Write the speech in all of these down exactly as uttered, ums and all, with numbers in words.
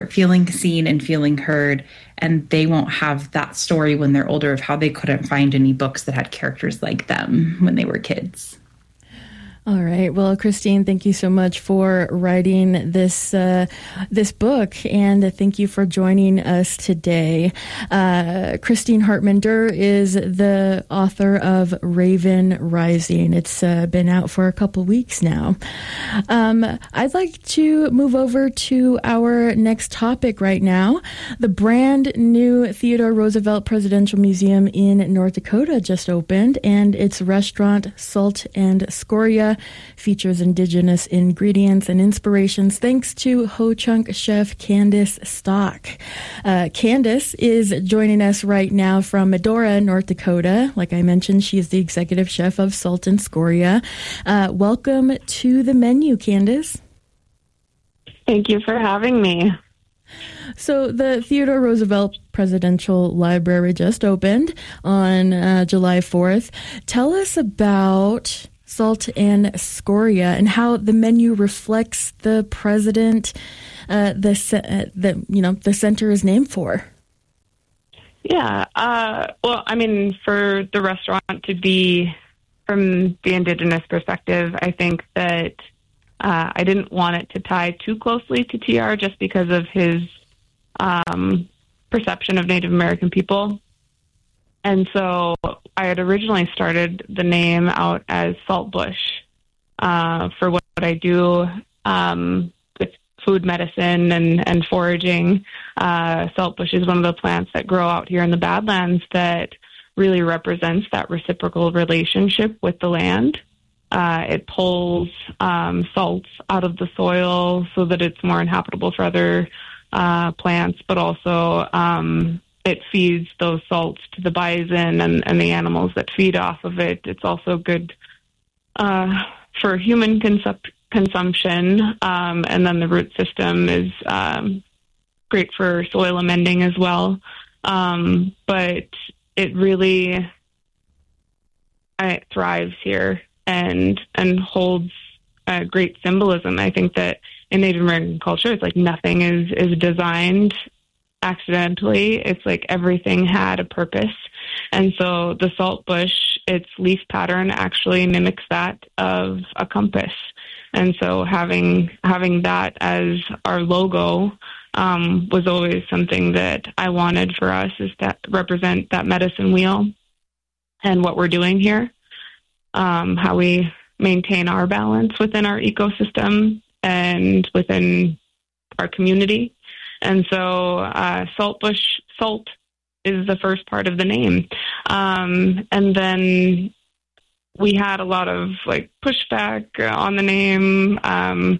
feeling seen and feeling heard, and they won't have that story when they're older of how they couldn't find any books that had characters like them when they were kids. All right. Well, Christine, thank you so much for writing this uh, this book, and thank you for joining us today. Uh, Christine Hartman-Durr is the author of Raven Rising. It's uh, been out for a couple weeks now. Um, I'd like to move over to our next topic right now. The brand new Theodore Roosevelt Presidential Museum in North Dakota just opened, and its restaurant, Salt and Scoria, features indigenous ingredients and inspirations thanks to Ho-Chunk chef Candace Stock. Uh, Candace is joining us right now from Medora, North Dakota. Like I mentioned, she is the executive chef of Salt and Scoria. Uh, welcome to the menu, Candace. Thank you for having me. So the Theodore Roosevelt Presidential Library just opened on uh, July fourth. Tell us about Salt and Scoria and how the menu reflects the president uh, the uh, the you know the center is named for. Yeah, uh, well, I mean, for the restaurant to be from the indigenous perspective, I think that uh, I didn't want it to tie too closely to T R just because of his um, perception of Native American people. And so I had originally started the name out as Saltbush uh, for what, what I do um, with food medicine and, and foraging. Uh, Saltbush is one of the plants that grow out here in the Badlands that really represents that reciprocal relationship with the land. Uh, it pulls um, salts out of the soil so that it's more inhabitable for other uh, plants, but also um, it feeds those salts to the bison and, and the animals that feed off of it. It's also good uh, for human consup- consumption. Um, and then the root system is um, great for soil amending as well. Um, but it really uh, it thrives here and and holds uh, great symbolism. I think that in Native American culture, it's like nothing is, is designed accidentally. It's like everything had a purpose. And so the salt bush, its leaf pattern actually mimics that of a compass. And so having having that as our logo um, was always something that I wanted for us, is that represent that medicine wheel and what we're doing here, um, how we maintain our balance within our ecosystem and within our community. And so uh, Saltbush, salt is the first part of the name. Um, and then we had a lot of like pushback on the name, um,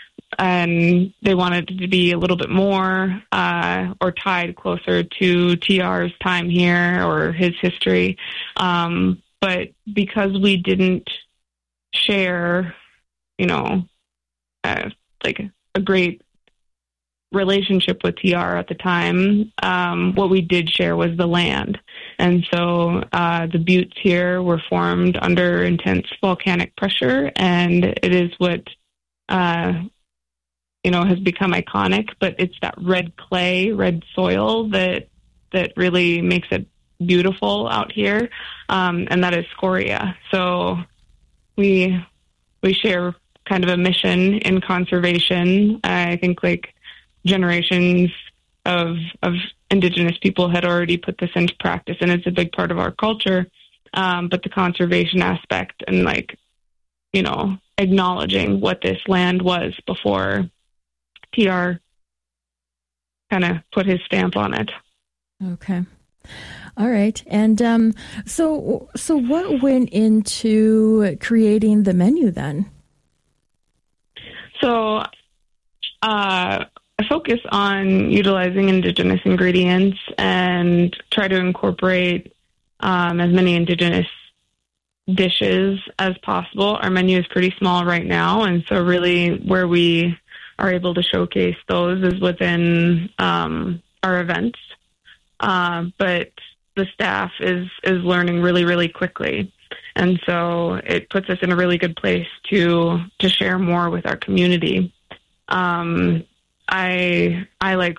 and they wanted it to be a little bit more uh, or tied closer to T R's time here or his history. Um, but because we didn't share, you know, uh, like a great relationship with T R at the time, um, what we did share was the land. And so uh, the buttes here were formed under intense volcanic pressure, and it is what, uh, you know, has become iconic, but it's that red clay, red soil that that really makes it beautiful out here, um, and that is scoria. So we we share kind of a mission in conservation. I think like generations of of Indigenous people had already put this into practice, and it's a big part of our culture. Um, but the conservation aspect and like, you know, acknowledging what this land was before T R kind of put his stamp on it. Okay. All right. And um, so, so what went into creating the menu then? So, uh, I focus on utilizing Indigenous ingredients and try to incorporate um, as many Indigenous dishes as possible. Our menu is pretty small right now, and so really where we are able to showcase those is within um, our events. Uh, but the staff is is learning really, really quickly. And so it puts us in a really good place to to share more with our community. Um, I I like